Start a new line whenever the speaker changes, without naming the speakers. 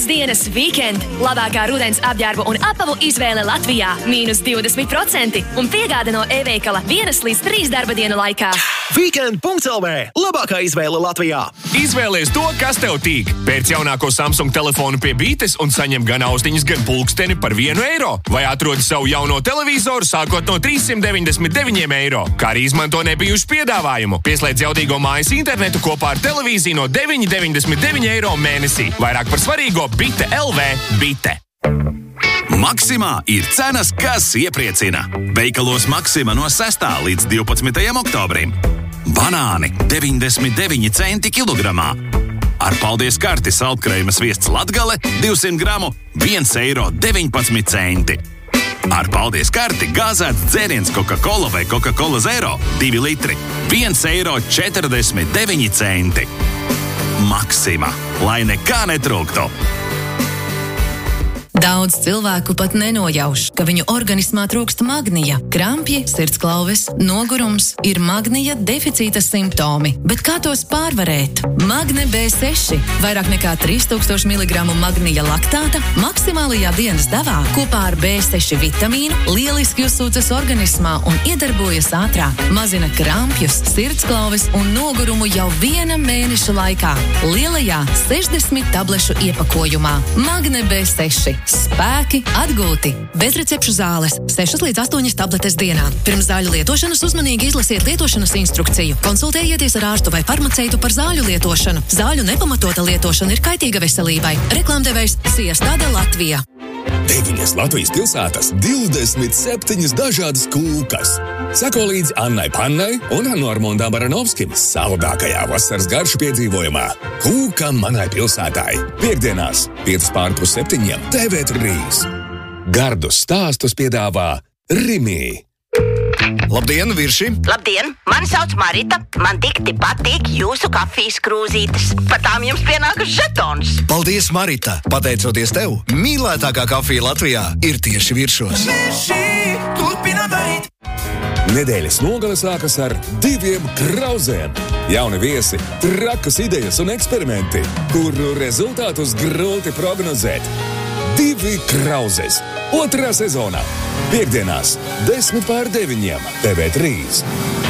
Rudens dienas Weekend. Labākā rudens apģērbu un apavu izvēle Latvijā. -20% un piegāde no e-veikala 1 līdz 3 darba dienu laikā.
Weekend.lv. Labākā izvēle Latvijā.
Izvēlies to, kas tev tīk. Pēc jaunāko Samsung telefonu pie bītes un saņem gan austiņas, gan pulksteni par €1. Vai atrodi savu jauno televizoru sākot no 399 eiro. Kā arī izmanto nebijušu piedāvājumu. Pieslēdz jaudīgo mājas internetu kopā ar televīziju no 9,99 eiro mēnesī. Vairāk par svarīgo Bite LV. Bite.
Maksimā ir cenas, kas iepriecina. Veikalos Maksima no 6. līdz 12. oktobrim. Banāni 99 centi kilogramā. Ar paldies karti saldkrējuma sviests Latgale 200 gramu 1,19 eiro. Ar paldies karti gāzēts dzēriens Coca-Cola vai Coca-Cola Zero 2 litri 1,49 eiro. Maksima, lai nekā netrūktu.
Daudz cilvēku pat nenojauš, ka viņu organismā trūkst magnija. Krampji, sirdsklauves, nogurums ir magnija deficīta simptomi. Bet kā tos pārvarēt? Magne B6, vairāk nekā 3000 mg magnija laktāta maksimālajā dienas devā kopā ar B6 vitamīnu lieliski uzsūcas organismā un iedarbojas ātrāk. Mazina krampjus, sirdsklauves un nogurumu jau 1 mēneša laikā. Lielajā 60 tablešu iepakojumā. Magne B6. Spēki atgūti. Bezrecepšu zāles 6 līdz 8 tabletes dienā. Pirms zāļu lietošanas uzmanīgi izlasiet lietošanas instrukciju. Konsultējieties ar ārstu vai farmaceitu par zāļu lietošanu. Zāļu nepamatota lietošana ir kaitīga veselībai. Reklāmdevējs Siestāde Latvija.
9 Latvijas pilsētas, 27 dažādas kūkas. Sako līdzi Annai Pannai un Normondam Baranovskim saldākajā vasaras garšu piedzīvojumā. Kūka manai pilsētai. Piektdienās, 5:30 TV3. Gardus stāstus piedāvā Rimī.
Labdien, virši!
Labdien! Mani sauc Marita. Man tikti patīk jūsu kafijas krūzītes. Par tām jums pienākas žetons.
Paldies, Marita! Pateicoties tev, mīlētākā kafija Latvijā ir tieši viršos.
Nedēļas nogale sākas ar 2 grauzēm. Jauni viesi, trakas idejas un eksperimenti, kuru rezultātus grūti prognozēt. 2 grauzes. 2. sezonā. Piektdienās, 8:10 TV3.